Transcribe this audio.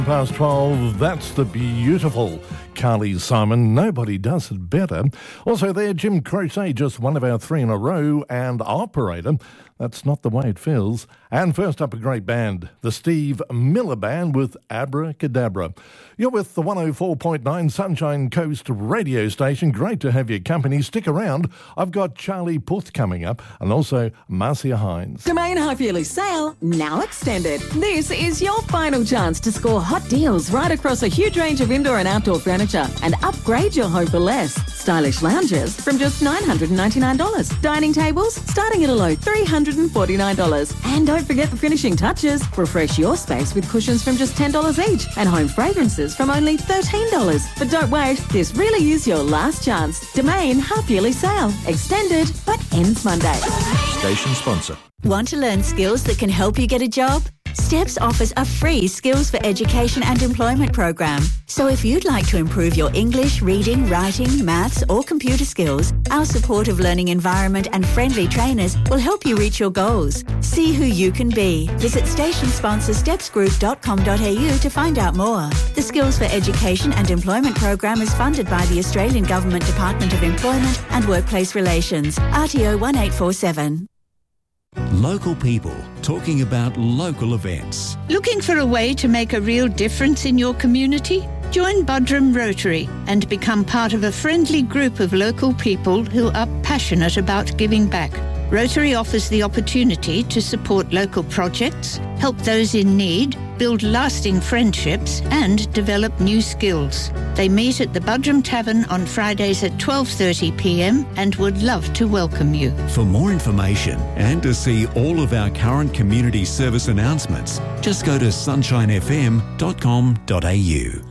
Past 12, that's the beautiful Carly Simon. Nobody does it better. Also there, Jim Croce, just one of our three in a row, and Operator. That's not the way it feels. And first up, a great band, the Steve Miller Band with Abracadabra. You're with the 104.9 Sunshine Coast radio station. Great to have your company. Stick around. I've got Charlie Puth coming up and also Marcia Hines. Domain half-yearly sale now extended. This is your final chance to score hot deals right across a huge range of indoor and outdoor furniture and upgrade your home for less. Stylish lounges from just $999. Dining tables starting at a low $349. And don't forget the finishing touches. Refresh your space with cushions from just $10 each and home fragrances from only $13. But don't wait, this really is your last chance. Domain half-yearly sale. Extended, but ends Monday. Station sponsor. Want to learn skills that can help you get a job? STEPS offers a free Skills for Education and Employment program. So if you'd like to improve your English, reading, writing, maths or computer skills, our supportive learning environment and friendly trainers will help you reach your goals. See who you can be. Visit station sponsor stepsgroup.com.au to find out more. The Skills for Education and Employment program is funded by the Australian Government Department of Employment and Workplace Relations, RTO 1847. Local people talking about local events. Looking for a way to make a real difference in your community? Join Buderim Rotary and become part of a friendly group of local people who are passionate about giving back. Rotary offers the opportunity to support local projects, help those in need, build lasting friendships and develop new skills. They meet at the Buderim Tavern on Fridays at 12:30 p.m. and would love to welcome you. For more information and to see all of our current community service announcements, just go to sunshinefm.com.au.